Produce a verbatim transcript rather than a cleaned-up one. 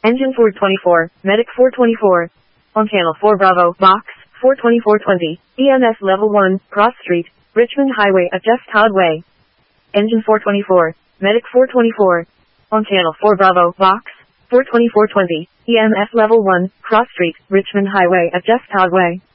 Engine four twenty-four, Medic four twenty-four. On Channel four Bravo, Box, four twenty-four twenty, E M S Level one, Cross Street, Richmond Highway at Jeff Todd Way. Engine four twenty-four, Medic four twenty-four. On Channel four Bravo, Box, four twenty-four twenty, E M S Level one, Cross Street, Richmond Highway at Jeff Todd Way.